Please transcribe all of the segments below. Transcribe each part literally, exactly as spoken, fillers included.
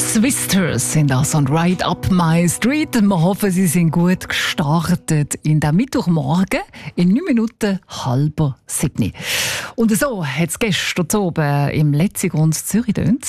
Twisters sind das und Right Up My Street. Wir hoffen, Sie sind gut gestartet in den Mittwochmorgen in neun Minuten halber sieben. Und so hat es gestern oben im Letzigrund Zürich tönt.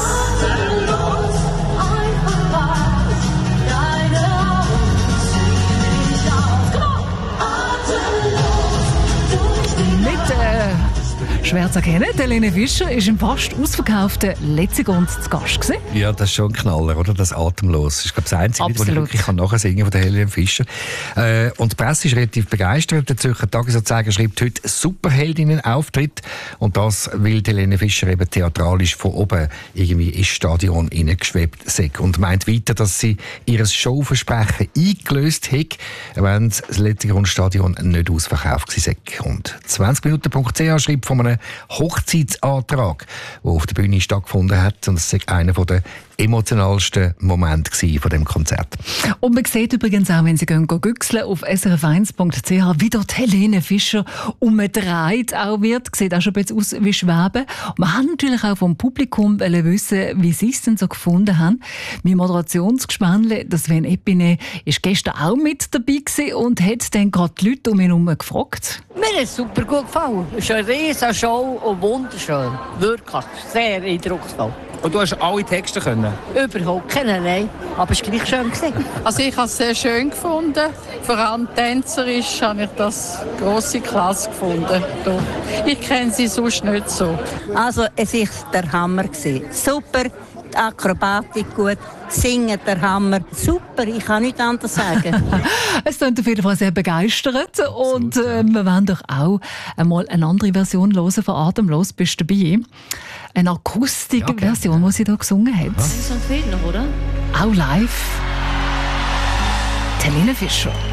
Schwer zu erkennen, Helene Fischer war im fast ausverkauften Letzigrund zu Gast gewesen. Ja, das ist schon ein Knaller, oder? Das Atemlos. Das ist, glaube ich, das Einzige, was ich wirklich nachsingen kann von der Helene Fischer. Äh, und die Presse ist relativ begeistert. Der Zürcher Tagesanzeiger schreibt heute Superheldinnen-Auftritt. Und das, weil Helene Fischer eben theatralisch von oben irgendwie ins Stadion hineingeschwebt ist. Und meint weiter, dass sie ihr Showversprechen eingelöst hat, wenn das Letzigrund-Stadion nicht ausverkauft war. Und zwanzig Minuten Punkt c h schreibt von einem Hochzeitsantrag, der auf der Bühne stattgefunden hat. Und das war einer der emotionalsten Momente von diesem Konzert. Und man sieht übrigens auch, wenn Sie gehen, gehen güchseln auf s r f eins punkt c h, wie dort Helene Fischer umgedreht auch wird. Sieht auch schon ein bisschen aus wie Schweben. Und wir haben natürlich auch vom Publikum wissen, wie sie es denn so gefunden haben. Mein Moderationsgespann, das Sven Epine, ist gestern auch mit dabei gewesen und hat dann gerade die Leute um ihn herum gefragt. Mir hat es super gut gefallen. Es ist eine riesige Show und wunderschön. Wirklich sehr eindrucksvoll. Und du hast alle Texte können? Überhaupt keine, nein. Aber es war gleich schön gewesen. Also ich habe es sehr schön gefunden. Vor allem tänzerisch habe ich das grosse Klasse gefunden. Ich kenne sie sonst nicht so. Also es war der Hammer gewesen. Super, die Akrobatik gut, singen der Hammer. Super, ich kann nichts anderes sagen. Es klingt auf jeden Fall sehr begeistert. Und äh, wir wollen doch auch einmal eine andere Version hören von «Atemlos». Bist du dabei? Eine Akustikversion, ja, okay, die sie hier gesungen hat. Das Song fehlt noch, oder? Auch live. Helene Fischer.